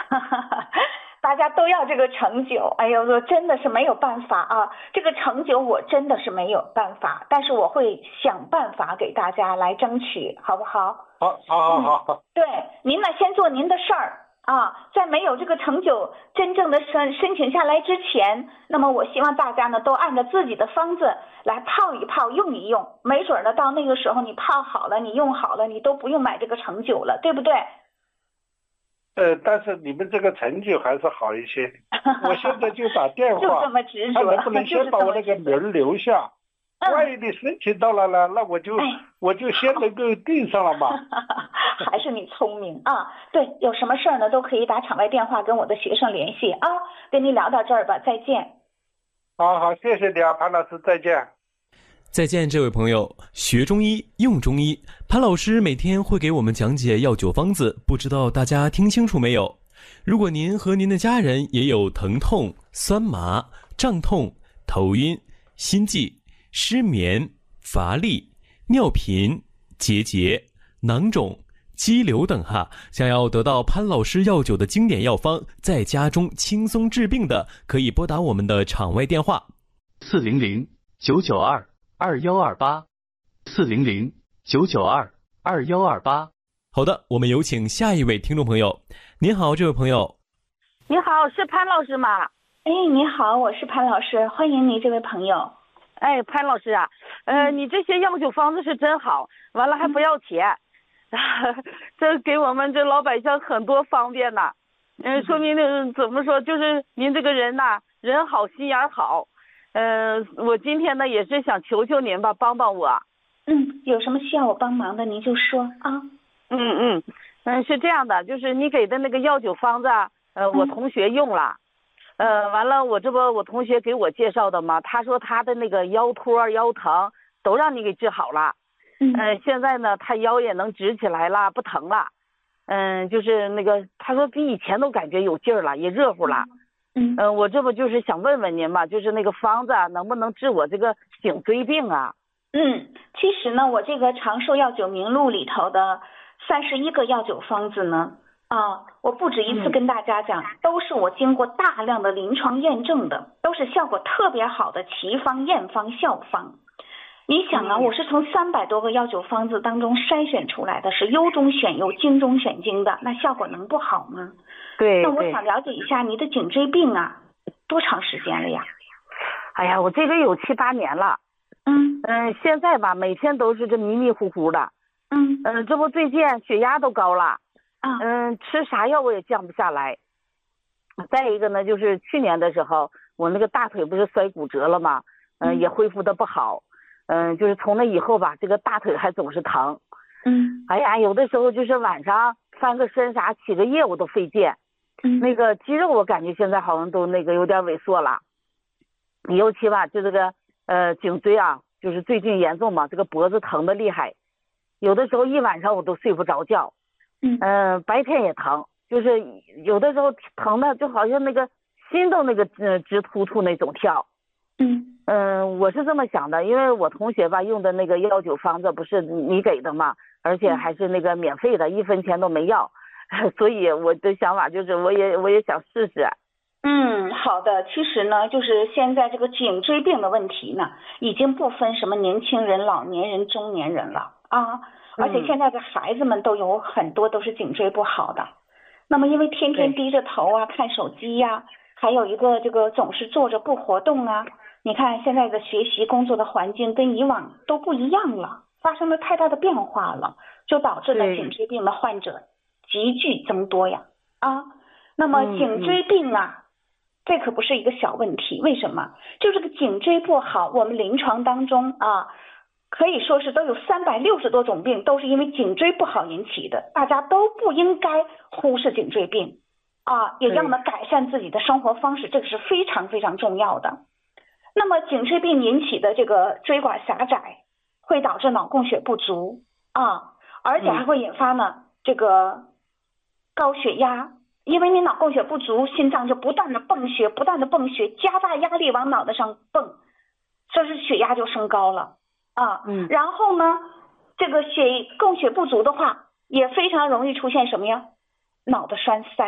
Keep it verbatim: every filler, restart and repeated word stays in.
大家都要这个成就，哎呦，我真的是没有办法啊！这个成就我真的是没有办法，但是我会想办法给大家来争取，好不好？ 好，好，好，好。 嗯、对，您呢先做您的事儿啊，在没有这个成就真正的申申请下来之前，那么我希望大家呢都按照自己的方子来泡一泡，用一用，没准呢到那个时候你泡好了，你用好了，你都不用买这个成就了，对不对？ 呃，但是你们这个成就还是好一些。我现在就打电话， 就这么执着， 他能不能先把我那个名留下？万一你申请到了呢，那我就、哎、我就先能够定上了嘛。 还是你聪明啊！对，有什么事儿呢，都可以打场外电话跟我的学生联系啊。跟你聊到这儿吧，再见。 好好，谢谢你啊，潘老师，再见。 再见，这位朋友。学中医，用中医，潘老师每天会给我们讲解药酒方子，不知道大家听清楚没有？如果您和您的家人也有疼痛、酸麻、胀痛、头晕、心悸、失眠、乏力、尿频、结节、囊肿、肌瘤等哈，想要得到潘老师药酒的经典药方，在家中轻松治病的，可以拨打我们的场外电话四零零九九二二幺二八四零零九九二二幺二八。 好的，我们有请下一位听众朋友。您好，这位朋友。 你好，是潘老师吗？ 哎，你好，我是潘老师，欢迎你这位朋友。 哎，潘老师啊，呃，你这些药酒方子是真好，完了还不要钱，嗯、这给我们这老百姓很多方便呐。嗯、呃，说明这怎么说，就是您这个人呐，人好心眼好。嗯、呃，我今天呢也是想求求您吧，帮帮我。 嗯，有什么需要我帮忙的您就说啊。 嗯嗯嗯，是这样的，就是你给的那个药酒方子，呃，我同学用了。嗯、呃，完了，我这不我同学给我介绍的嘛，他说他的那个腰托、腰疼都让你给治好了。嗯、呃，现在呢，他腰也能直起来了，不疼了。嗯、呃，就是那个他说比以前都感觉有劲儿了，也热乎了。嗯，呃，我这不就是想问问您嘛，就是那个方子能不能治我这个颈椎病啊？ 嗯，其实呢，我这个长寿药酒名录里头的三十一个药酒方子呢，啊，我不止一次跟大家讲，嗯、都是我经过大量的临床验证的，都是效果特别好的奇方、验方、效方。你想啊，嗯、我是从三百多个药酒方子当中筛选出来的，是优中选优、精中选精的，那效果能不好吗？ 对。 那我想了解一下你的颈椎病啊，多长时间了呀？ 哎呀，我这个有七八年了。嗯嗯，现在吧，每天都是这迷迷糊糊的。嗯嗯，这不最近血压都高了。啊。嗯，吃啥药我也降不下来。再一个呢，就是去年的时候，我那个大腿不是摔骨折了吗？嗯、呃，也恢复的不好。嗯，就是从那以后吧，这个大腿还总是疼。嗯。哎呀，有的时候就是晚上翻个身啥，起个夜我都费劲。嗯。那个肌肉我感觉现在好像都那个有点萎缩了。尤其吧，就这个。呃，颈椎啊，就是最近严重嘛，这个脖子疼的厉害，有的时候一晚上我都睡不着觉，嗯、呃，白天也疼，就是有的时候疼的就好像那个心都那个呃直突突那种跳，嗯嗯、呃，我是这么想的，因为我同学吧用的那个药酒方子不是你给的嘛，而且还是那个免费的，一分钱都没要，所以我的想法就是我也我也想试试。 嗯，好的。其实呢，就是现在这个颈椎病的问题呢，已经不分什么年轻人、老年人、中年人了啊。而且现在的孩子们都有很多都是颈椎不好的。那么因为天天低着头啊，看手机呀、啊，还有一个这个总是坐着不活动啊。你看现在的学习工作的环境跟以往都不一样了，发生了太大的变化了，就导致了颈椎病的患者急剧增多呀啊。那么颈椎病啊。嗯嗯这可不是一个小问题，为什么？就这个颈椎不好，我们临床当中啊，可以说是都有三百六十多种病都是因为颈椎不好引起的，大家都不应该忽视颈椎病啊，也要呢改善自己的生活方式，这个是非常非常重要的。那么颈椎病引起的这个椎管狭窄，会导致脑供血不足啊，而且还会引发呢这个高血压。因为你脑供血不足，心脏就不断的泵血，不断的泵血，加大压力往脑袋上泵，所以是血压就升高了啊。嗯。然后呢，这个血供血不足的话，也非常容易出现什么呀？脑的栓塞。